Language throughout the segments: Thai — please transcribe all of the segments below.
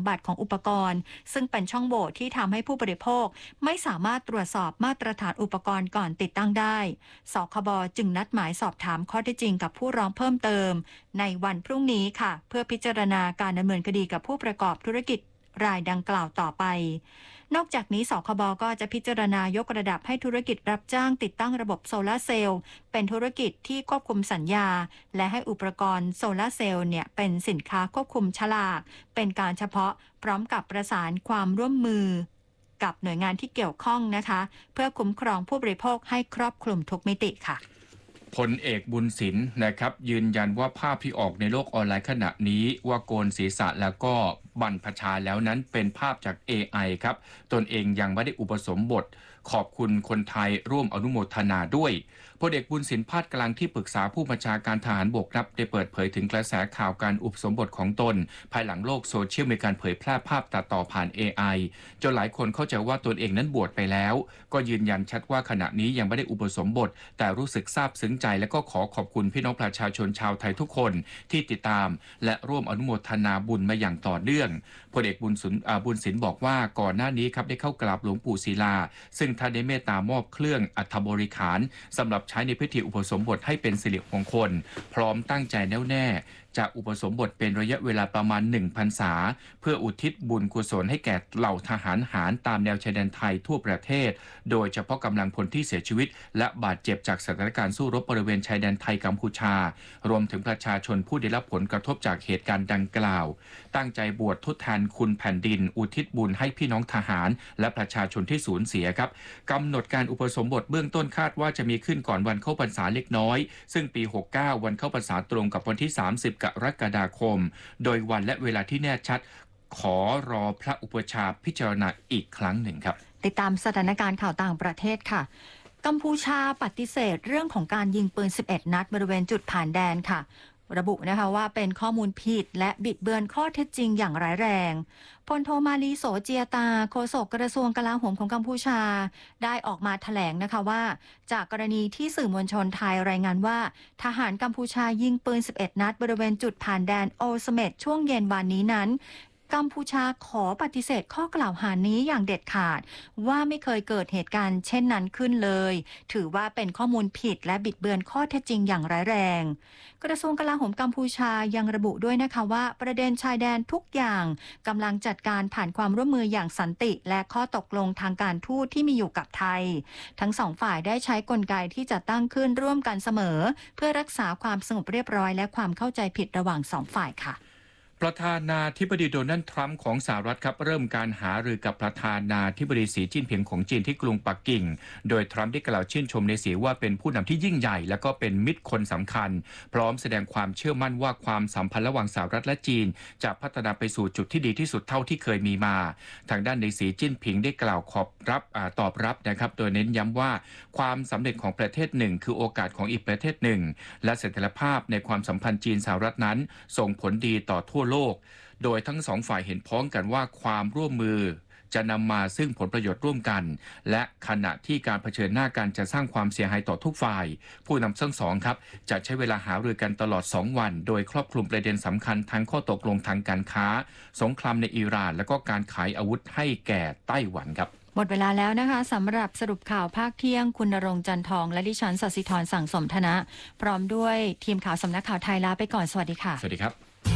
บัติของอุปกรณ์ซึ่งเป็นช่องโหว่ที่ทำให้ผู้บริโภคไม่สามารถตรวจสอบมาตรฐานอุปกรณ์ก่อนติดตั้งได้สคบ.จึงนัดหมายสอบถามข้อเท็จจริงกับผู้ร้องเพิ่มเติมในวันพรุ่งนี้ค่ะเพื่อพิจารณาการดำเนินคดีกับผู้ประกอบธุรกิจรายดังกล่าวต่อไปนอกจากนี้สคบ.ก็จะพิจารณายกระดับให้ธุรกิจรับจ้างติดตั้งระบบโซลาร์เซลล์เป็นธุรกิจที่ควบคุมสัญญาและให้อุปกรณ์โซลาร์เซลล์เป็นสินค้าควบคุมฉลากเป็นการเฉพาะพร้อมกับประสานความร่วมมือกับหน่วยงานที่เกี่ยวข้องนะคะเพื่อคุ้มครองผู้บริโภคให้ครอบคลุมทุกมิติค่ะพลเอกบุญสินนะครับยืนยันว่าภาพที่ออกในโลกออนไลน์ขณะนี้ว่าโกนศีรษะแล้วก็บรรพชาแล้วนั้นเป็นภาพจาก AI ครับตนเองยังไม่ได้อุปสมบทขอบคุณคนไทยร่วมอนุโมทนาด้วยพลเอกบุญสินภาคกลางที่ปรึกษาผู้บัญชาการทหารบกครับได้เปิดเผยถึงกระแสข่าวการอุปสมบทของตนภายหลังโลกโซเชียลมีการเผยแพร่ภาพตัดต่อผ่าน AI จนหลายคนเข้าใจว่าตนเองนั้นบวชไปแล้วก็ยืนยันชัดว่าขณะนี้ยังไม่ได้อุปสมบทแต่รู้สึกซาบซึ้งใจและก็ขอบคุณพี่น้องประชาชนชาวไทยทุกคนที่ติดตามและร่วมอนุโมทนาบุญมาอย่างต่อเนื่องพลเอกบุญสินบอกว่าก่อนหน้านี้ครับได้เข้ากราบหลวงปู่ศิลาซึ่งท่านได้เมตตามอบเครื่องอัฐบริขารสำหรับใช้ในพิธีอุปสมบทให้เป็นสิริมงคลพร้อมตั้งใจแน่วแน่จะอุปสมบทเป็นระยะเวลาประมาณ1 พรรษาเพื่ออุทิศบุญกุศลให้แก่เหล่าทหารหารตามแนวชายแดนไทยทั่วประเทศโดยเฉพาะกำลังพลที่เสียชีวิตและบาดเจ็บจากสถานการณ์สู้รบบริเวณชายแดนไทยกัมพูชารวมถึงประชาชนผู้ได้รับผลกระทบจากเหตุการณ์ดังกล่าวตั้งใจบวชทดแทนคุณแผ่นดินอุทิศบุญให้พี่น้องทหารและประชาชนที่สูญเสียครับกำหนดการอุปสมบทเบื้องต้นคาดว่าจะมีขึ้นก่อนวันเข้าพรรษาเล็กน้อยซึ่งปี69วันเข้าพรรษาตรงกับวันที่30 กรกฎาคมโดยวันและเวลาที่แน่ชัดขอรอพระอุปชาพิจารณาอีกครั้งหนึ่งครับติดตามสถานการณ์ข่าวต่างประเทศค่ะกัมพูชาปฏิเสธเรื่องของการยิงปืน11 นัดบริเวณจุดผ่านแดนค่ะระบุนะคะว่าเป็นข้อมูลผิดและบิดเบือนข้อเท็จจริงอย่างร้ายแรงพลโทมาลีโสเจียตาโฆษกกระทรวงกลาโหมของกัมพูชาได้ออกมาแถลงนะคะว่าจากกรณีที่สื่อมวลชนไทยรายงานว่าทหารกัมพูชายิงปืน11 นัดบริเวณจุดผ่านแดนโอสเมดช่วงเย็นวันนี้นั้นกัมพูชาขอปฏิเสธข้อกล่าวหานี้อย่างเด็ดขาดว่าไม่เคยเกิดเหตุการณ์เช่นนั้นขึ้นเลยถือว่าเป็นข้อมูลผิดและบิดเบือนข้อเท็จจริงอย่างร้ายแรงกระทรวงกลาโหมกัมพูชายังระบุด้วยนะคะว่าประเด็นชายแดนทุกอย่างกำลังจัดการผ่านความร่วมมืออย่างสันติและข้อตกลงทางการทูตที่มีอยู่กับไทยทั้งสองฝ่ายได้ใช้กลไกที่จะตั้งขึ้นร่วมกันเสมอเพื่อรักษาความสงบเรียบร้อยและความเข้าใจผิดระหว่างสองฝ่ายค่ะประธานาธิบดีโดนัลด์ทรัมป์ของสหรัฐครับเริ่มการหารือกับประธานาธิบดีสีจิ้นผิงของจีนที่กรุงปักกิ่งโดยทรัมป์ได้กล่าวชื่นชมในสีว่าเป็นผู้นำที่ยิ่งใหญ่และก็เป็นมิตรคนสำคัญพร้อมแสดงความเชื่อมั่นว่าความสัมพันธ์ระหว่างสหรัฐและจีนจะพัฒนาไปสู่จุดที่ดีที่สุดเท่าที่เคยมีมาทางด้านในสีจิ้นผิงได้กล่าวตอบรับนะครับโดยเน้นย้ำว่าความสำเร็จของประเทศหนึ่งคือโอกาสของอีกประเทศหนึ่งและเสถียรภาพในความสัมพันธ์จีนสหรัฐนั้นส่งผลดีต่อทั่วโลกโดยทั้งสองฝ่ายเห็นพ้องกันว่าความร่วมมือจะนำมาซึ่งผลประโยชน์ร่วมกันและขณะที่การเผชิญหน้ากันจะสร้างความเสียหายต่อทุกฝ่ายผู้นำทั้งสองครับจะใช้เวลาหารือกันตลอด2 วันโดยครอบคลุมประเด็นสำคัญทั้งข้อตกลงทางการค้าสงครามในอิหร่านและก็การขายอาวุธให้แก่ไต้หวันครับหมดเวลาแล้วนะคะสำหรับสรุปข่าวภาคเที่ยงคุณณรงค์จันทองและดิฉันศศิธรสั่งสมธนะพร้อมด้วยทีมข่าวสำนักข่าวไทยลาไปก่อนสวัสดีค่ะสวัสดีครับ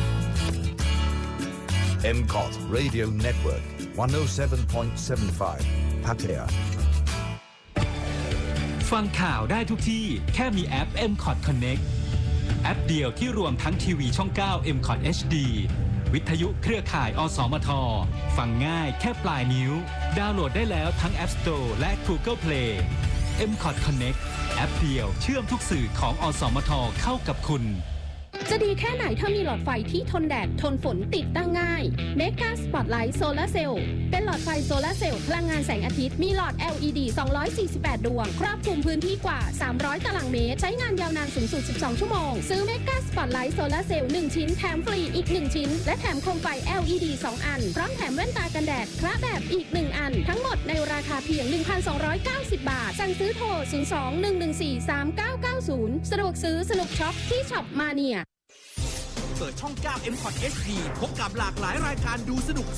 MCOT Radio Network 107.75 Pattaya ฟังข่าวได้ทุกที่แค่มีแอป MCOT Connect แอปเดียวที่รวมทั้งทีวีช่อง 9 MCOT HD วิทยุเครือข่ายอสมทฟังง่ายแค่ปลายนิ้วดาวน์โหลดได้แล้วทั้ง App Store และ Google Play MCOT Connect แอปเดียวเชื่อมทุกสื่อของอสมทเข้ากับคุณจะดีแค่ไหนถ้ามีหลอดไฟที่ทนแดดทนฝนติดตั้งง่าย Mega Spotlight Solar Cell เป็นหลอดไฟโซลาร์เซลล์พลังงานแสงอาทิตย์มีหลอด LED 248 ดวงครอบคลุมพื้นที่กว่า300 ตารางเมตรใช้งานยาวนานสูงสุด12 ชั่วโมงซื้อ Mega Spotlight Solar Cell 1 ชิ้นแถมฟรีอีก1ชิ้นและแถมโคมไฟ LED 2 อันพร้อมแถมแว่นตากันแดดคละแบบอีก1อันทั้งหมดในราคาเพียง 1,290 บาทสั่งซื้อโทร 02-114-3990 สะดวกซื้อสนุกช็อปที่ช็อปมาเนียเปิดช่อง 9 MCOT HD พบกับหลากหลายรายการดูสนุก